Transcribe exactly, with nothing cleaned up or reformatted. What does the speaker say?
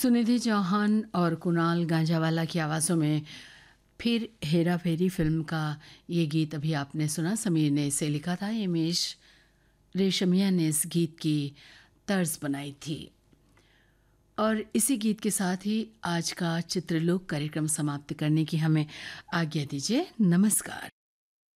सुनिधि चौहान और कुणाल गांजावाला की आवाज़ों में फिर हेरा फेरी फिल्म का ये गीत अभी आपने सुना। समीर ने इसे लिखा था, हिमेश रेशमिया ने इस गीत की तर्ज बनाई थी। और इसी गीत के साथ ही आज का चित्रलोक कार्यक्रम समाप्त करने की हमें आज्ञा दीजिए। नमस्कार।